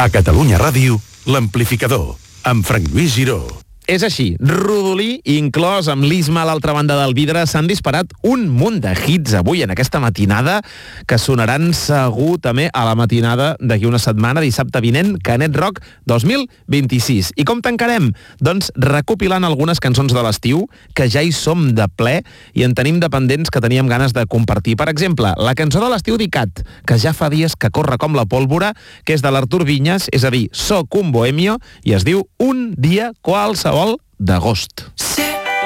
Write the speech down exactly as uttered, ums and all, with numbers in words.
A Catalunya Ràdio, l'Amplificador, amb Frank Lluís Giró. És així, Rodolí, inclòs amb l'Isma a l'altra banda del vidre, s'han disparat un munt de hits avui en aquesta matinada, que sonaran segur també a la matinada d'aquí una setmana, dissabte vinent, Canet Rock dos mil vint-i-sis. I com tancarem? Doncs recopilant algunes cançons de l'estiu, que ja hi som de ple i en tenim dependents que teníem ganes de compartir. Per exemple, la cançó de l'estiu d'Icat, que ja fa dies que corre com la pólvora, que és de l'Artur Vinyes, és a dir, Soc un bohemio, i es diu Un dia qualsevol d'agost. Sí.